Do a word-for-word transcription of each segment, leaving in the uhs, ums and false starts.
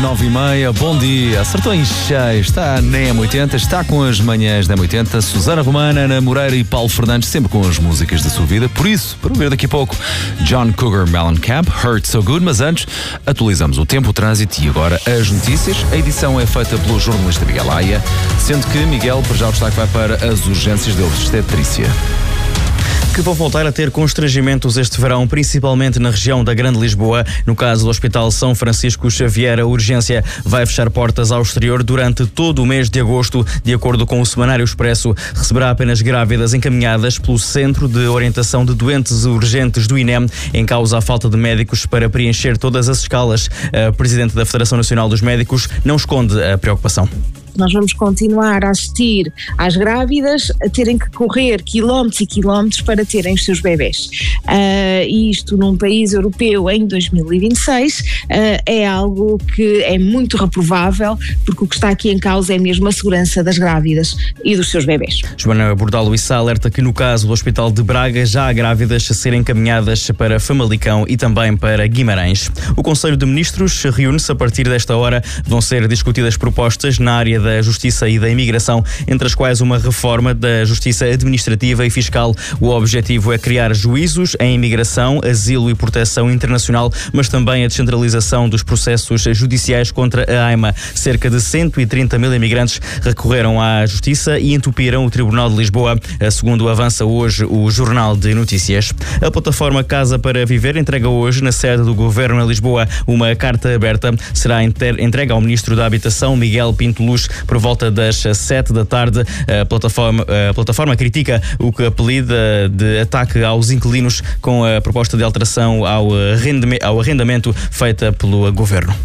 nove e meia, bom dia. Acertou em cheio, está na M oitenta, está com as manhãs da M oitenta. Susana Romana, Ana Moreira e Paulo Fernandes, sempre com as músicas da sua vida. Por isso, para ver daqui a pouco, John Cougar Mellencamp, Hurt So Good. Mas antes, atualizamos o tempo, o trânsito e agora as notícias. A edição é feita pelo jornalista Miguel Aia, sendo que Miguel, para já o destaque vai para as urgências de obstetrícia, que vão voltar a ter constrangimentos este verão, principalmente na região da Grande Lisboa. No caso do Hospital São Francisco Xavier, a urgência vai fechar portas ao exterior durante todo o mês de agosto. De acordo com o Semanário Expresso, receberá apenas grávidas encaminhadas pelo Centro de Orientação de Doentes Urgentes do I N E M, em causa a falta de médicos para preencher todas as escalas. A Presidente da Federação Nacional dos Médicos não esconde a preocupação. Nós vamos continuar a assistir às grávidas a terem que correr quilómetros e quilómetros para terem os seus bebés. Uh, isto num país europeu em dois mil e vinte e seis uh, é algo que é muito reprovável, porque o que está aqui em causa é mesmo a segurança das grávidas e dos seus bebés. Joana Bordalo-Issa alerta que no caso do Hospital de Braga já há grávidas a serem encaminhadas para Famalicão e também para Guimarães. O Conselho de Ministros reúne-se a partir desta hora. Vão ser discutidas propostas na área da Justiça e da Imigração, entre as quais uma reforma da Justiça Administrativa e Fiscal. O objetivo é criar juízos em imigração, asilo e proteção internacional, mas também a descentralização dos processos judiciais contra a AIMA. Cerca de cento e trinta mil imigrantes recorreram à Justiça e entupiram o Tribunal de Lisboa, segundo avança hoje o Jornal de Notícias. A plataforma Casa para Viver entrega hoje, na sede do Governo em Lisboa, uma carta aberta. Será entregue ao Ministro da Habitação, Miguel Pinto Luz, por volta das sete da tarde. A plataforma, a plataforma critica o que apelida de ataque aos inquilinos com a proposta de alteração ao arrendamento feita pelo Governo.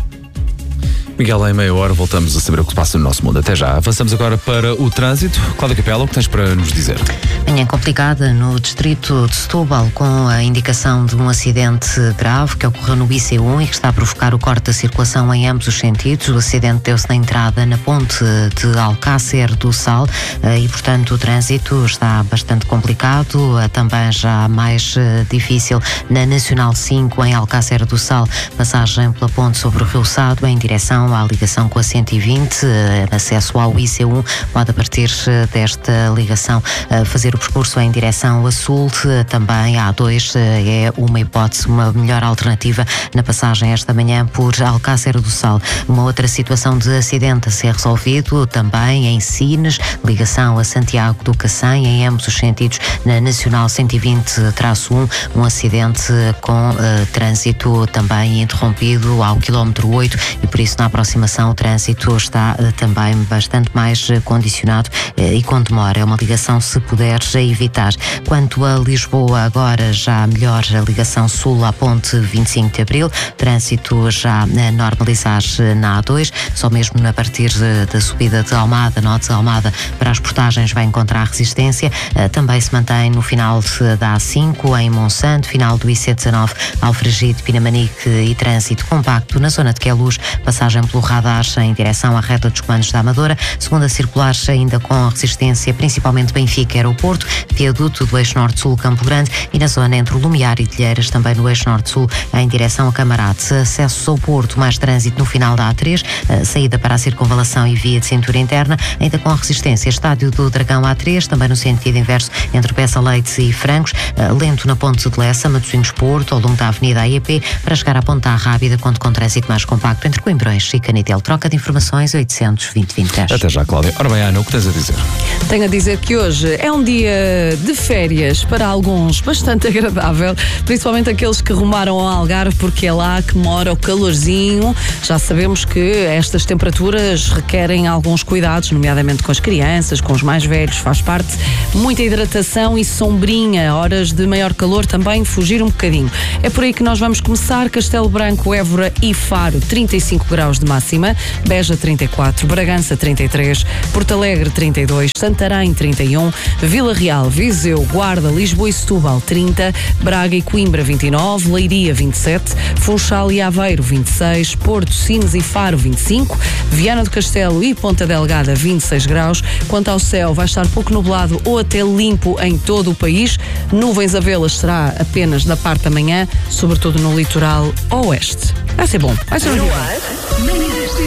Miguel, em meia hora voltamos a saber o que se passa no nosso mundo. Até já. Avançamos agora para o trânsito. Cláudia Capela, o que tens para nos dizer? Manhã complicada no distrito de Setúbal, com a indicação de um acidente grave que ocorreu no I C um e que está a provocar o corte da circulação em ambos os sentidos. O acidente deu-se na entrada na ponte de Alcácer do Sal e, portanto, o trânsito está bastante complicado. Também já mais difícil na Nacional cinco em Alcácer do Sal, passagem pela ponte sobre o Rio Sado em direção à ligação com a cento e vinte, acesso ao I C um, pode a partir desta ligação fazer o percurso em direção a sul. Também a A dois é uma hipótese, uma melhor alternativa na passagem esta manhã por Alcácer do Sal. Uma outra situação de acidente a ser resolvido também em Sines, ligação a Santiago do Cacém, em ambos os sentidos na Nacional cento e vinte um, um acidente com uh, trânsito também interrompido ao quilómetro oito e por isso na aproximação o trânsito está uh, também bastante mais uh, condicionado uh, e com demora. É uma ligação, se puderes, a evitar. Quanto a Lisboa, agora já melhor a ligação sul à ponte vinte e cinco de Abril, trânsito já a normalizar na A dois, só mesmo a partir uh, da subida de Almada, norte de Almada, para as portagens vai encontrar resistência. Uh, também se mantém no final de, da A cinco, em Monsanto, final do I C dezanove, Alfragide, Pinamanique e trânsito compacto na zona de Queluz, passagem pelo radar em direção à reta dos comandos da Amadora, segunda circular ainda com resistência, principalmente Benfica Aeroporto, viaduto do eixo norte-sul Campo Grande e na zona entre o Lumiar e Telheiras, também no eixo norte-sul em direção a Camarate. Acesso ao Porto, mais trânsito no final da A três, saída para a circunvalação e via de cintura interna, ainda com resistência, estádio do Dragão A três, também no sentido inverso entre Bessa Leite e Francos, lento na ponte de Lessa, Matosinhos Porto, ao longo da Avenida A I P, para chegar à Ponta Rábida, conto com trânsito mais compacto entre Coimbrões e Canitel. Troca de informações oitocentos, vinte, vinte, dez. Até já, Cláudia. Ora bem, Ana, o que tens a dizer? Tenho a dizer que hoje é um dia de férias para alguns bastante agradável, principalmente aqueles que rumaram ao Algarve, porque é lá que mora o calorzinho. Já sabemos que estas temperaturas requerem alguns cuidados, nomeadamente com as crianças, com os mais velhos, faz parte. Muita hidratação e sombrinha, horas de maior calor também, fugir um bocadinho. É por aí que nós vamos começar. Castelo Branco, Évora e Faro, trinta e cinco graus de máxima, Beja trinta e quatro, Bragança trinta e três, Porto Alegre trinta e dois, Santarém trinta e um, Vila Real, Viseu, Guarda, Lisboa e Setúbal trinta, Braga e Coimbra vinte e nove, Leiria vinte e sete, Funchal e Aveiro vinte e seis, Porto, Sines e Faro vinte e cinco, Viana do Castelo e Ponta Delgada vinte e seis graus. Quanto ao céu, vai estar pouco nublado ou até limpo em todo o país. Nuvens a vê-las será apenas da parte da manhã, sobretudo no litoral oeste. Vai ser bom, vai ser um dia bom.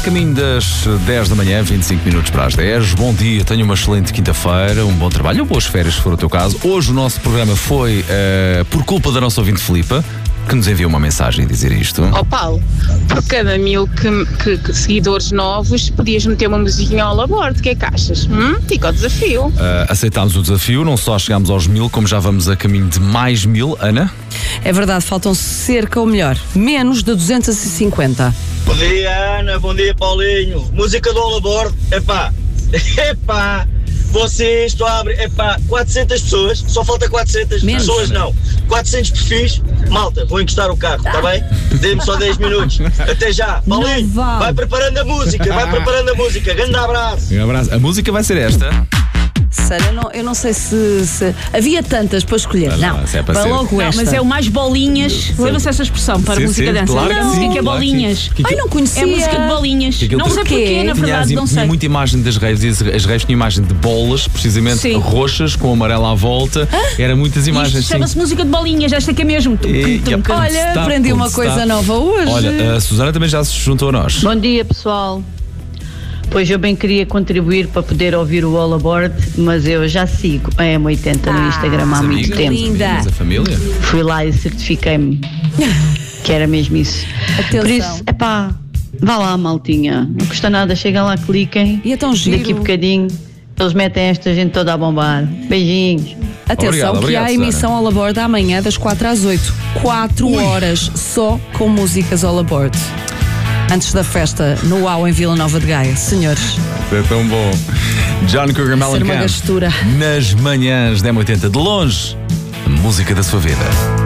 caminho das dez da manhã, vinte e cinco minutos para as dez. Bom dia, tenho uma excelente quinta-feira, um bom trabalho, boas férias se for o teu caso. Hoje o nosso programa foi uh, por culpa da nossa ouvinte Filipa, que nos enviou uma mensagem a dizer isto. Ó oh, Paulo, por cada mil que, que, que seguidores novos, podias meter uma musiquinha ao laborde, o que é que achas? Hum? Fica o desafio. Uh, aceitámos o desafio, não só chegámos aos mil, como já vamos a caminho de mais mil. Ana? É verdade, faltam cerca, ou melhor, menos de duzentos e cinquenta. Bom dia, Ana, bom dia, Paulinho. Música do All Aboard, epá, epá, vocês estão a abrir, epá, quatrocentas pessoas, só falta quatrocentas Menos, pessoas, né? não, quatrocentos perfis, malta, vou encostar o carro, está bem? Dê-me só dez minutos, até já, Paulinho, vale. vai preparando a música, vai preparando a música, grande abraço. Um abraço. A música vai ser esta. Sério, eu não, eu não sei se, se... Havia tantas para escolher. Não, Não, se é para vai ser. logo Não, esta. mas é o mais bolinhas. Lembra-se essa expressão para Sim, música sim, dança? claro que Não, sim, o que é que é claro que sim. bolinhas? Que Ai, não conhecia. É música de bolinhas. Que aquilo Não sei porquê? porquê, na Tinha, verdade, as im- não tinha sei. muita imagem das raves, e as, as raves tinham imagem de bolas, precisamente Sim. roxas, com amarelo à volta. Era muitas imagens, Isto sim. chama-se música de bolinhas, esta que é mesmo. Tum, E- tum, tum. Olha, Stop, aprendi uma stop. coisa nova hoje. Olha, a Susana também já se juntou a nós. Bom dia, pessoal. Pois eu bem queria contribuir para poder ouvir o All Aboard, mas eu já sigo a M oitenta no Instagram há As muito amigas, tempo. as linda. amigas, a família. Fui lá e certifiquei-me que era mesmo isso. Atenção. Por isso, epá, vá lá, maltinha. Não custa nada, chegam lá, cliquem. E é tão giro. Daqui a bocadinho eles metem esta gente toda a bombar. Beijinhos. Atenção, Obrigado, que obrigado, há a emissão All Aboard amanhã das quatro às oito. quatro horas só com músicas All Aboard. Antes da festa no U A U em Vila Nova de Gaia. Senhores, É tão bom. John Cougar ser uma Mellencamp gastura. nas manhãs da M oitenta, de longe, a música da sua vida.